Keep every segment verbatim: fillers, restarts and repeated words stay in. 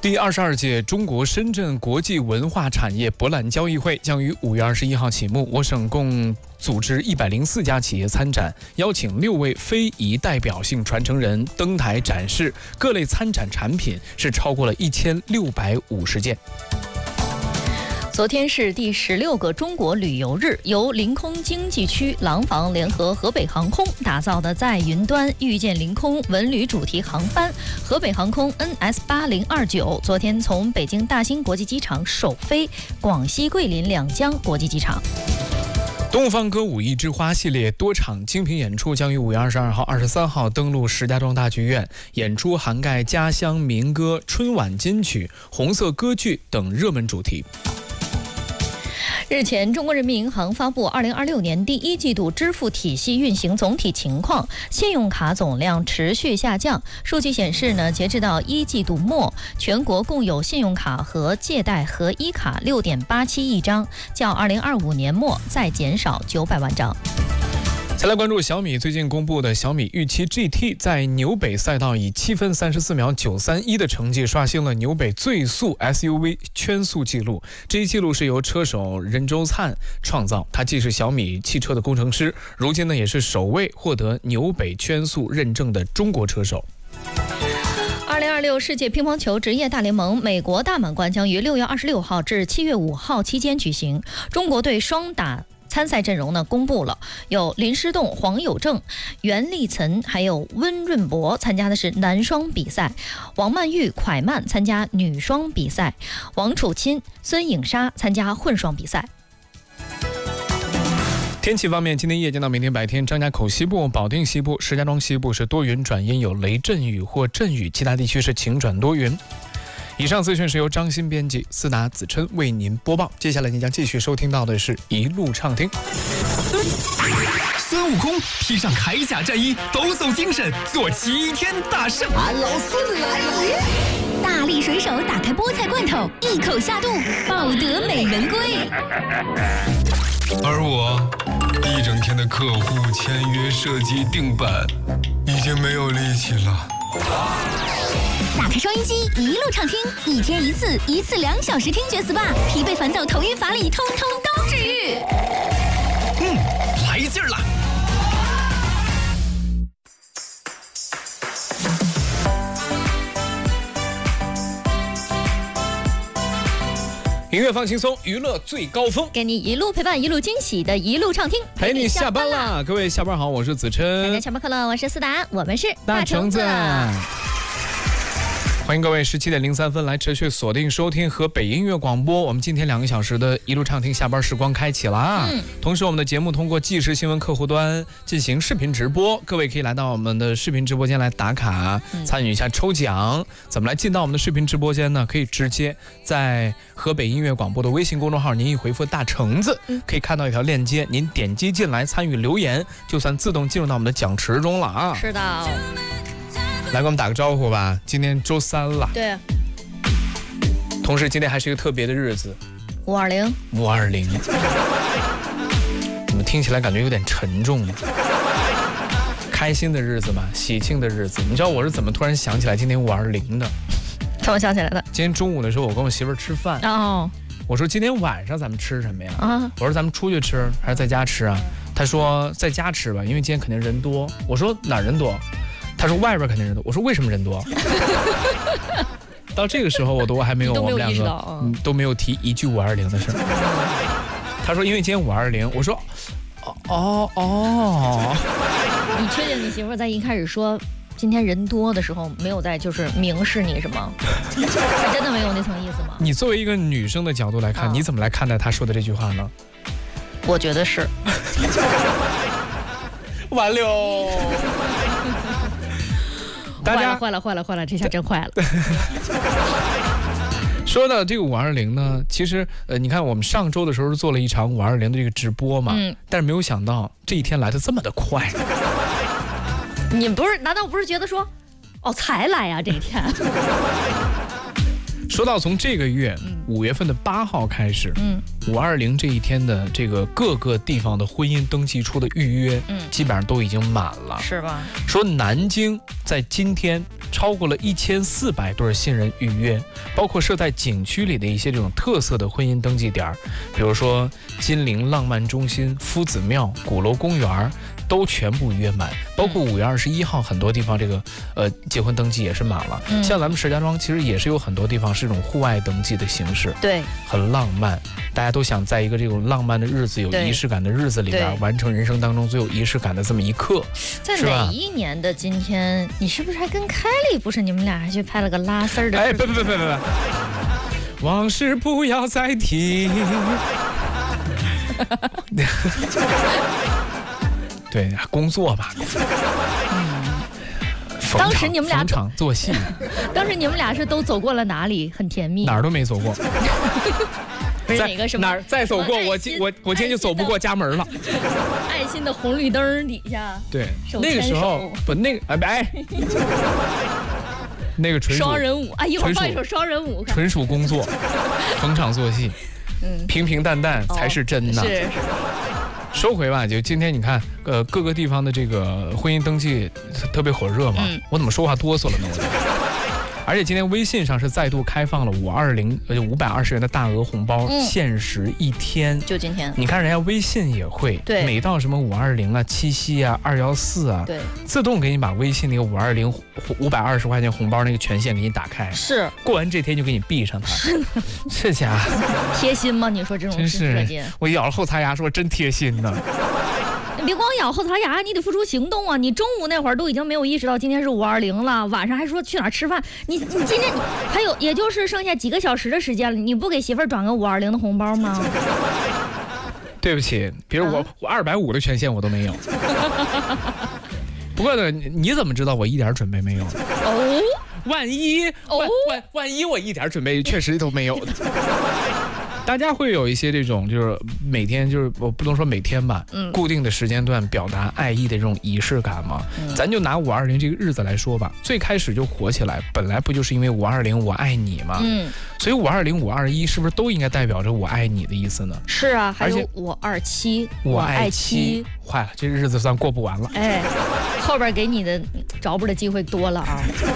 第二十二届中国深圳国际文化产业博览交易会将于五月二十一号启幕。我省共组织一百零四家企业参展，邀请六位非遗代表性传承人登台展示，各类参展产品是超过了一千六百五十件。 昨天是第十六个中国旅游日，由临空经济区廊坊联合河北航空打造的在云端遇见临空文旅主题航班河北航空 N S 八零二九昨天从北京大兴国际机场首飞广西桂林两江国际机场。 东方歌舞艺之花系列多场精品演出将于五月二十二号、二十三号登陆石家庄大剧院，演出涵盖家乡民歌、春晚金曲、红色歌剧等热门主题。 日前，中国人民银行发布二零二六年第一季度支付体系运行总体情况，信用卡总量持续下降。数据显示呢，截至到一季度末，全国共有信用卡和借贷合一卡六点八七亿张，较二零二五年末再减少九百万张。 再来关注小米最近公布的小米预期 G T 在纽北赛道以七分三十四秒九三一的成绩刷新了纽北最速 S U V 圈速纪录。这一纪录是由车手任周灿创造，他既是小米汽车的工程师，如今呢也是首位获得纽北圈速认证的中国车手。 二零二六世界乒乓球职业大联盟美国大满贯将于六月二十六号至七月五号期间举行，中国队双打参赛阵容呢公布了，有林诗栋、黄有正、袁立岑还有温润博参加的是男双比赛，王曼玉、蒯曼参加女双比赛，王楚钦、孙颖莎参加混双比赛。 天气方面，今天夜间到明天白天，张家口西部、保定西部、石家庄西部是多云转阴，有雷阵雨或阵雨，其他地区是晴转多云。以上资讯是由张鑫编辑，思达子琛为您播报。接下来您将继续收听到的是一路畅听。 孙悟空披上铠甲战衣，抖擞精神，做齐天大圣。 俺老孙来了！ 大力水手打开菠菜罐头，一口下肚，抱得美人归。 而我一整天的客户签约、设计、定版，已经没有力气了。 打开收音机，一路畅听，一天一次，一次两小时听觉 S P A， 疲惫烦躁、头晕乏力，通通都治愈。 嗯，来劲儿了！ 音乐放轻松，娱乐最高峰， 给你一路陪伴，一路惊喜的一路畅听， 陪你下班啦！各位下班好，我是子琛。 大家下班快乐，我是思达，我们是大橙子。欢迎各位十七点零三分来持续锁定收听河北音乐广播，我们今天两个小时的一路畅听下班时光开启了啊！嗯、同时我们的节目通过即时新闻客户端进行视频直播，各位可以来到我们的视频直播间来打卡，嗯、参与一下抽奖。怎么来进到我们的视频直播间呢？可以直接在河北音乐广播的微信公众号，您一回复大橙子，嗯、可以看到一条链接，您点击进来参与留言，就算自动进入到我们的奖池中了啊！ 是的。 来给我们打个招呼吧，今天周三了。 对。 同时今天还是一个特别的日子， 五二零。 五二零。怎么听起来感觉有点沉重呢？开心的日子嘛，喜庆的日子。你知道我是怎么突然想起来今天五二零的？ 怎么想起来的？ 今天中午的时候，我跟我媳妇儿吃饭。哦。我说今天晚上咱们吃什么呀？啊。我说咱们出去吃还是在家吃啊？她说在家吃吧，因为今天肯定人多。我说哪人多？他说外边肯定人多，我说为什么人多？到这个时候我都还没有，我们两个嗯都没有提一句五二零的事。他说因为今天五二零，我说哦哦哦。 你确定你媳妇在一开始说今天人多的时候没有在就是明示你是吗？他真的没有那层意思吗？ 你作为一个女生的角度来看，嗯、你怎么来看待他说的这句话呢？ 我觉得是。 完了。大家坏了坏了坏了，这下真坏了。 说到这个五二零呢，其实呃，你看我们上周的时候做了一场五二零的这个直播嘛，嗯，但是没有想到这一天来得这么的快。 你不是难道不是觉得说，哦才来啊这一天？ 说到从这个月。嗯五月份的八号开始， 嗯， 五二零这一天的这个各个地方的婚姻登记处的预约， 嗯， 基本上都已经满了， 是吧？ 说南京在今天超过了一千四百对新人预约，包括设在景区里的一些这种特色的婚姻登记点，比如说金陵浪漫中心、夫子庙、鼓楼公园，都全部约满。包括五月二十一号，很多地方这个呃结婚登记也是满了。 嗯、 像咱们石家庄，其实也是有很多地方是这种户外登记的形式， 对， 很浪漫。大家都想在一个这种浪漫的日子、有仪式感的日子里边，完成人生当中最有仪式感的这么一刻。 在哪一年的今天，你是不是还跟凯莉不是？你们俩还去拍了个拉丝儿的？ 哎，别别别别别！往事不要再提。对，工作吧。 嗯，当时你们俩逢场作戏。 当时你们俩是都走过了哪里？很甜蜜。 哪儿都没走过。 不是哪个什么？ 哪儿再走过，我今我我今天就走不过家门了。 爱心的红绿灯底下。 对，那个时候不那个哎哎。那个纯属双人舞啊，一会儿放一首双人舞， 纯属工作，逢场作戏，嗯，平平淡淡才是真的。 是。 收回吧，就今天你看，呃，各个地方的这个婚姻登记特别火热嘛，嗯、我怎么说话哆嗦了呢？我。而且今天微信上是再度开放了五二零，呃，五百二十元的大额红包，嗯、限时一天。 就今天。你看人家微信也会， 对， 每到什么五二零啊、七夕啊、二幺四啊， 对， 自动给你把微信那个五二零五百二十块钱红包那个权限给你打开。 是。 过完这天就给你闭上它。这家伙贴心吗？你说这种真是，我咬了后槽牙说真贴心呢。 你别光咬后槽牙，你得付出行动啊！你中午那会儿都已经没有意识到今天是五二零了，晚上还说去哪儿吃饭，你你今天你还有也就是剩下几个小时的时间了，你不给媳妇儿转个五二零的红包吗？ 对不起，比如我、啊、我二百五的权限我都没有。不过呢，你怎么知道我一点准备没有？ 哦， 万一哦万万万一我一点准备确实都没有的。大家会有一些这种，就是每天就是我不能说每天吧，嗯，固定的时间段表达爱意的这种仪式感嘛。嗯、咱就拿五二零这个日子来说吧，最开始就火起来，本来不就是因为五二零我爱你嘛？嗯，所以五二零、五二一是不是都应该代表着我爱你的意思呢？ 是啊，还有五二七， 我爱妻，坏了，这日子算过不完了。 哎，后边给你的找补的机会多了啊。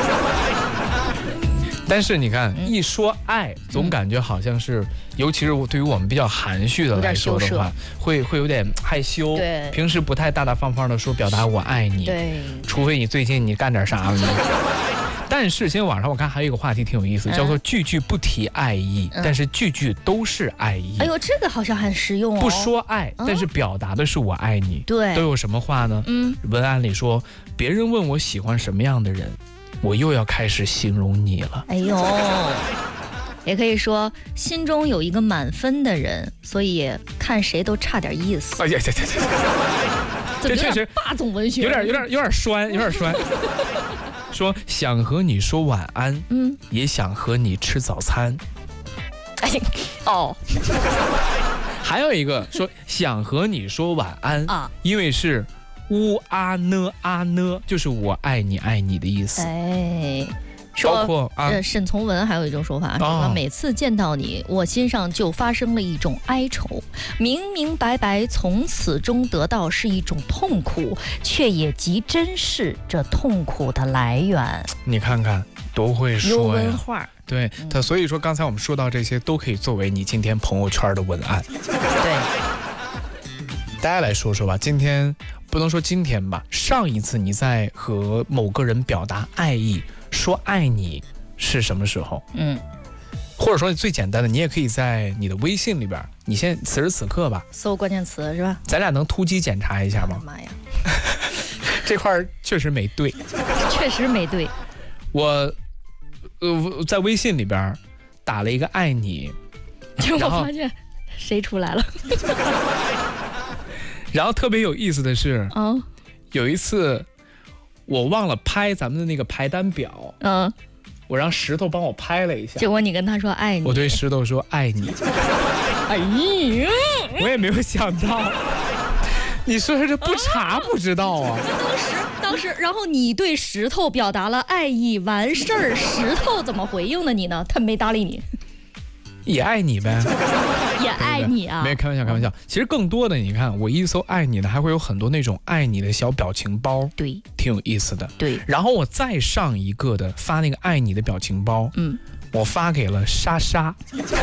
但是你看，嗯、一说爱，总感觉好像是，嗯、尤其是对于我们比较含蓄的来说的话，会会有点害羞。 对， 平时不太大大方方的说表达我爱你。 对， 除非你最近你干点啥了。但是今天网上我看还有一个话题挺有意思，嗯、叫做句句不提爱意，嗯、但是句句都是爱意。 哎呦，这个好像很实用哦。 不说爱，嗯、但是表达的是我爱你。 对， 都有什么话呢？嗯，文案里说，别人问我喜欢什么样的人。我又要开始形容你了。 哎呦，也可以说心中有一个满分的人，所以看谁都差点意思。 哎呀呀呀呀！这确实霸总文学， 有点有点有点酸，有点酸。说想和你说晚安，嗯，也想和你吃早餐。 哎，哦。 还有一个说想和你说晚安啊，因为是。乌啊呢啊呢，就是我爱你爱你的意思。 哎，包括啊，沈从文还有一种说法，说每次见到你，我心上就发生了一种哀愁，明明白白从此中得到是一种痛苦，却也极珍视这痛苦的来源。 你看看，多会说呀！ 有文化。 对他，嗯、所以说刚才我们说到这些，都可以作为你今天朋友圈的文案。 对， 大家来说说吧，今天。不能说今天吧，上一次你在和某个人表达爱意，说爱你是什么时候？嗯，或者说最简单的，你也可以在你的微信里边，你现在此时此刻吧， 搜关键词是吧？ 咱俩能突击检查一下吗？ 妈呀， 这块确实没对， 确实没对。 我呃在微信里边打了一个爱你， 结果发现谁出来了？ 然后特别有意思的是，嗯，有一次我忘了拍咱们的那个排单表，嗯，我让石头帮我拍了一下， 结果你跟他说爱你， 我对石头说爱你， 哎呀， 我也没有想到，你说这不查不知道啊。 当时当时，然后你对石头表达了爱意，完事儿，石头怎么回应的你呢？他没搭理你。 也爱你呗。 也爱你啊。 没开玩笑，开玩笑。其实更多的，你看我一搜爱你的，还会有很多那种爱你的小表情包， 对， 挺有意思的。 对， 然后我再上一个的发那个爱你的表情包， 嗯， 我发给了莎莎。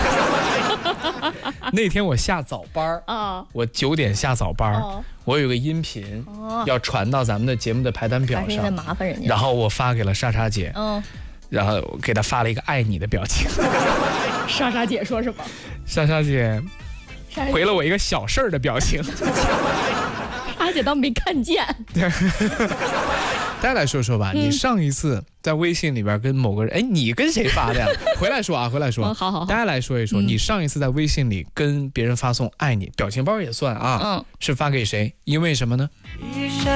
那天我下早班啊，我九点下早班，哦、我有个音频、哦、要传到咱们的节目的排单表上， 麻烦人家。 然后我发给了莎莎姐，嗯，然后给她发了一个爱你的表情。 莎莎姐说什么？ 莎莎姐回了我一个小事儿的表情。 莎姐当没看见。 大家来说说吧，嗯、你上一次在微信里边跟某个人，哎，你跟谁发的呀？回来说啊，回来说。 嗯、好好好。 大家来说一说，嗯、你上一次在微信里跟别人发送爱你表情包也算啊，嗯，是发给谁？因为什么呢？